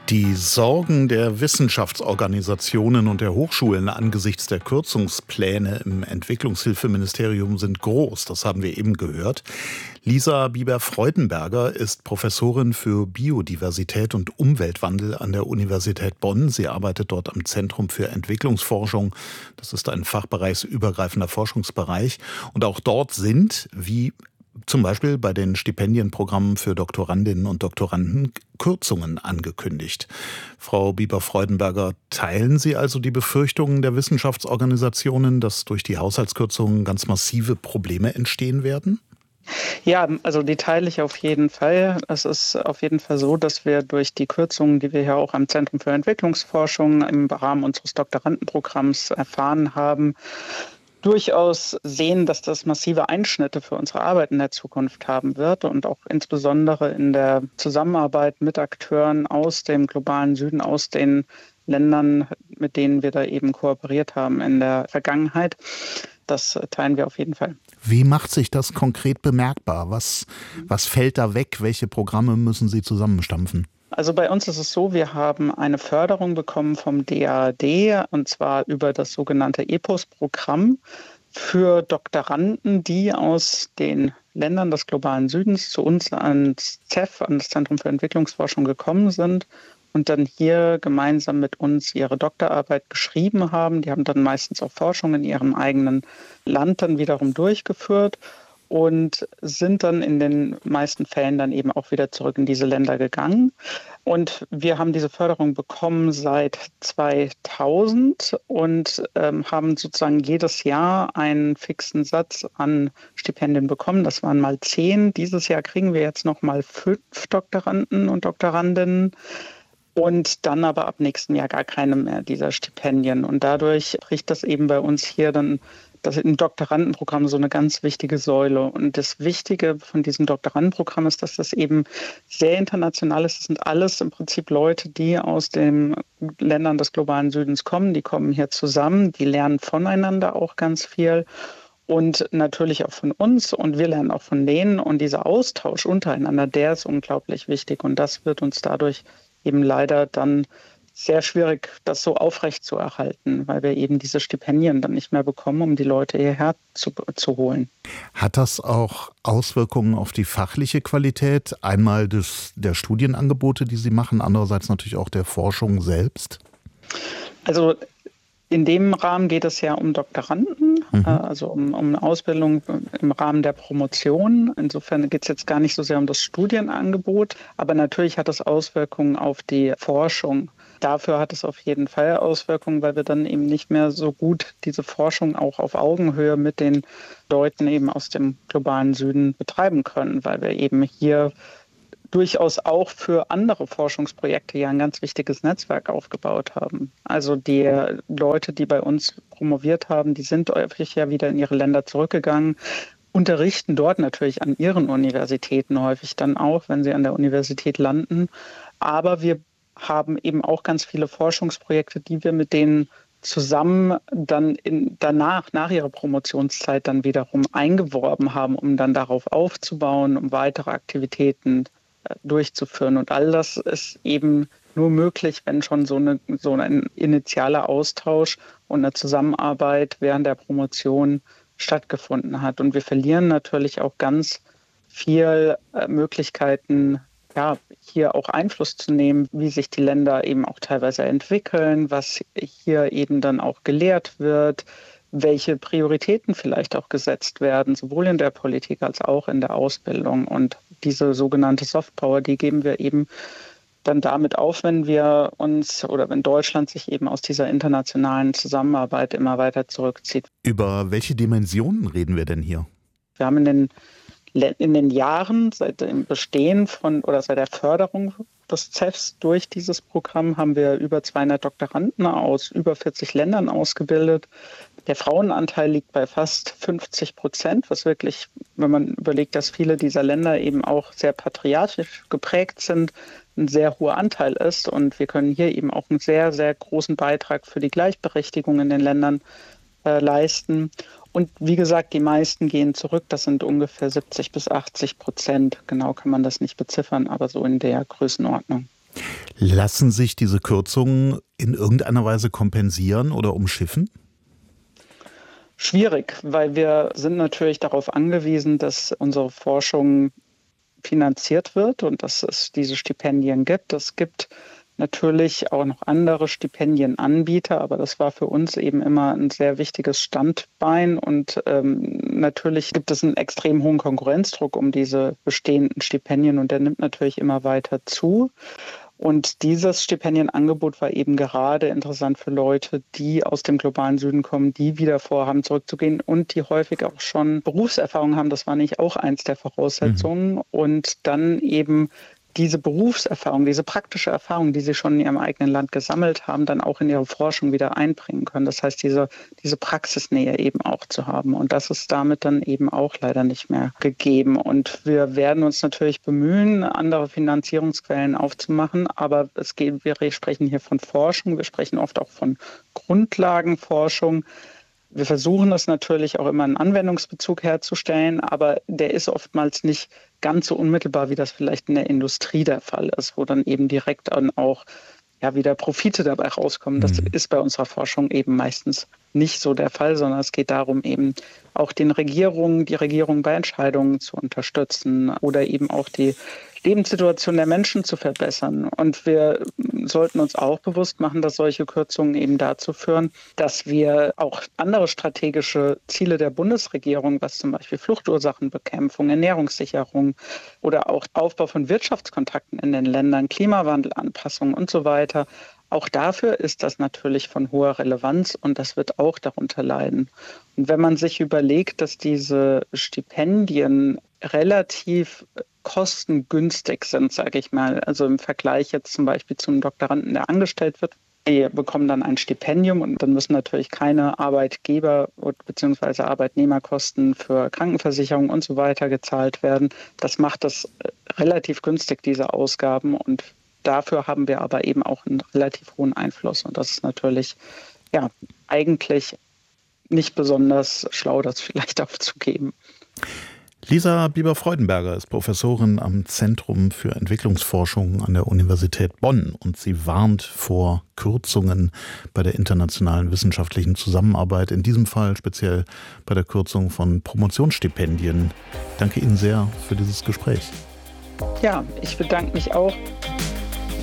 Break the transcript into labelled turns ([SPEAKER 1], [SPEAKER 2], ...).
[SPEAKER 1] Die Sorgen der Wissenschaftsorganisationen und der Hochschulen angesichts der Kürzungspläne im Entwicklungshilfeministerium sind groß. Das haben wir eben gehört. Lisa Bieber-Freudenberger ist Professorin für Biodiversität und Umweltwandel an der Universität Bonn. Sie arbeitet dort am Zentrum für Entwicklungsforschung. Das ist ein fachbereichsübergreifender Forschungsbereich. Und auch dort sind, wie zum Beispiel bei den Stipendienprogrammen für Doktorandinnen und Doktoranden, Kürzungen angekündigt. Frau Bieber-Freudenberger, teilen Sie also die Befürchtungen der Wissenschaftsorganisationen, dass durch die Haushaltskürzungen ganz massive Probleme entstehen werden?
[SPEAKER 2] Ja, also die teile ich auf jeden Fall. Es ist auf jeden Fall so, dass wir durch die Kürzungen, die wir ja auch am Zentrum für Entwicklungsforschung im Rahmen unseres Doktorandenprogramms erfahren haben, durchaus sehen, dass das massive Einschnitte für unsere Arbeit in der Zukunft haben wird und auch insbesondere in der Zusammenarbeit mit Akteuren aus dem globalen Süden, aus den Ländern, mit denen wir da eben kooperiert haben in der Vergangenheit. Das teilen wir auf jeden Fall.
[SPEAKER 1] Wie macht sich das konkret bemerkbar? Was fällt da weg? Welche Programme müssen Sie zusammenstampfen?
[SPEAKER 2] Also bei uns ist es so, wir haben eine Förderung bekommen vom DAAD und zwar über das sogenannte EPOS-Programm für Doktoranden, die aus den Ländern des globalen Südens zu uns ans ZEF, an das Zentrum für Entwicklungsforschung, gekommen sind und dann hier gemeinsam mit uns ihre Doktorarbeit geschrieben haben. Die haben dann meistens auch Forschung in ihrem eigenen Land dann wiederum durchgeführt und sind dann in den meisten Fällen dann eben auch wieder zurück in diese Länder gegangen. Und wir haben diese Förderung bekommen seit 2000 und haben sozusagen jedes Jahr einen fixen Satz an Stipendien bekommen. Das waren mal 10. Dieses Jahr kriegen wir jetzt noch mal 5 Doktoranden und Doktorandinnen. Und dann aber ab nächstem Jahr gar keine mehr dieser Stipendien. Und dadurch bricht das eben bei uns hier dann das im Doktorandenprogramm so eine ganz wichtige Säule. Und das Wichtige von diesem Doktorandenprogramm ist, dass das eben sehr international ist. Das sind alles im Prinzip Leute, die aus den Ländern des globalen Südens kommen. Die kommen hier zusammen, die lernen voneinander auch ganz viel. Und natürlich auch von uns und wir lernen auch von denen. Und dieser Austausch untereinander, der ist unglaublich wichtig. Und das wird uns dadurch eben leider dann sehr schwierig, das so aufrecht zu erhalten, weil wir eben diese Stipendien dann nicht mehr bekommen, um die Leute hierher zu holen.
[SPEAKER 1] Hat das auch Auswirkungen auf die fachliche Qualität? Einmal der Studienangebote, die Sie machen, andererseits natürlich auch der Forschung selbst?
[SPEAKER 2] Also in dem Rahmen geht es ja um Doktoranden, also um eine Ausbildung im Rahmen der Promotion. Insofern geht es jetzt gar nicht so sehr um das Studienangebot, aber natürlich hat es Auswirkungen auf die Forschung. Dafür hat es auf jeden Fall Auswirkungen, weil wir dann eben nicht mehr so gut diese Forschung auch auf Augenhöhe mit den Leuten eben aus dem globalen Süden betreiben können, weil wir eben hier durchaus auch für andere Forschungsprojekte ja ein ganz wichtiges Netzwerk aufgebaut haben. Also die Leute, die bei uns promoviert haben, die sind häufig ja wieder in ihre Länder zurückgegangen, unterrichten dort natürlich an ihren Universitäten häufig dann auch, wenn sie an der Universität landen. Aber wir haben eben auch ganz viele Forschungsprojekte, die wir mit denen zusammen dann nach ihrer Promotionszeit dann wiederum eingeworben haben, um dann darauf aufzubauen, um weitere Aktivitäten durchzuführen. Und all das ist eben nur möglich, wenn schon so ein initialer Austausch und eine Zusammenarbeit während der Promotion stattgefunden hat. Und wir verlieren natürlich auch ganz viel Möglichkeiten, ja, hier auch Einfluss zu nehmen, wie sich die Länder eben auch teilweise entwickeln, was hier eben dann auch gelehrt wird, welche Prioritäten vielleicht auch gesetzt werden, sowohl in der Politik als auch in der Ausbildung. Und diese sogenannte Softpower, die geben wir eben dann damit auf, wenn wir uns oder wenn Deutschland sich eben aus dieser internationalen Zusammenarbeit immer weiter zurückzieht.
[SPEAKER 1] Über welche Dimensionen reden wir denn hier?
[SPEAKER 2] Wir haben in den Jahren seit dem Bestehen seit der Förderung des CEFs durch dieses Programm haben wir über 200 Doktoranden aus über 40 Ländern ausgebildet. Der Frauenanteil liegt bei fast 50%, was wirklich, wenn man überlegt, dass viele dieser Länder eben auch sehr patriarchisch geprägt sind, ein sehr hoher Anteil ist. Und wir können hier eben auch einen sehr, sehr großen Beitrag für die Gleichberechtigung in den Ländern leisten. Und wie gesagt, die meisten gehen zurück. Das sind ungefähr 70-80%. Genau kann man das nicht beziffern, aber so in der Größenordnung.
[SPEAKER 1] Lassen sich diese Kürzungen in irgendeiner Weise kompensieren oder umschiffen?
[SPEAKER 2] Schwierig, weil wir sind natürlich darauf angewiesen, dass unsere Forschung finanziert wird und dass es diese Stipendien gibt. Es gibt natürlich auch noch andere Stipendienanbieter, aber das war für uns eben immer ein sehr wichtiges Standbein. Und natürlich gibt es einen extrem hohen Konkurrenzdruck um diese bestehenden Stipendien und der nimmt natürlich immer weiter zu. Und dieses Stipendienangebot war eben gerade interessant für Leute, die aus dem globalen Süden kommen, die wieder vorhaben, zurückzugehen und die häufig auch schon Berufserfahrung haben. Das war nicht auch eins der Voraussetzungen. Und dann eben diese Berufserfahrung, diese praktische Erfahrung, die sie schon in ihrem eigenen Land gesammelt haben, dann auch in ihre Forschung wieder einbringen können. Das heißt, diese Praxisnähe eben auch zu haben. Und das ist damit dann eben auch leider nicht mehr gegeben. Und wir werden uns natürlich bemühen, andere Finanzierungsquellen aufzumachen. Aber wir sprechen hier von Forschung, wir sprechen oft auch von Grundlagenforschung. Wir versuchen das natürlich auch immer einen Anwendungsbezug herzustellen, aber der ist oftmals nicht ganz so unmittelbar, wie das vielleicht in der Industrie der Fall ist, wo dann eben direkt dann auch wieder Profite dabei rauskommen. Das ist bei unserer Forschung eben meistens nicht so der Fall, sondern es geht darum, eben auch die Regierung bei Entscheidungen zu unterstützen oder eben auch die Lebenssituation der Menschen zu verbessern. Und wir sollten uns auch bewusst machen, dass solche Kürzungen eben dazu führen, dass wir auch andere strategische Ziele der Bundesregierung, was zum Beispiel Fluchtursachenbekämpfung, Ernährungssicherung oder auch Aufbau von Wirtschaftskontakten in den Ländern, Klimawandelanpassung und so weiter, auch dafür ist das natürlich von hoher Relevanz und das wird auch darunter leiden. Und wenn man sich überlegt, dass diese Stipendien relativ kostengünstig sind, sage ich mal, also im Vergleich jetzt zum Beispiel zum Doktoranden, der angestellt wird, die bekommen dann ein Stipendium und dann müssen natürlich keine Arbeitgeber- bzw. Arbeitnehmerkosten für Krankenversicherung und so weiter gezahlt werden. Das macht das relativ günstig, diese Ausgaben, und dafür haben wir aber eben auch einen relativ hohen Einfluss. Und das ist natürlich eigentlich nicht besonders schlau, das vielleicht aufzugeben.
[SPEAKER 1] Lisa Bieber-Freudenberger ist Professorin am Zentrum für Entwicklungsforschung an der Universität Bonn und sie warnt vor Kürzungen bei der internationalen wissenschaftlichen Zusammenarbeit, in diesem Fall speziell bei der Kürzung von Promotionsstipendien. Danke Ihnen sehr für dieses Gespräch.
[SPEAKER 2] Ja, ich bedanke mich auch.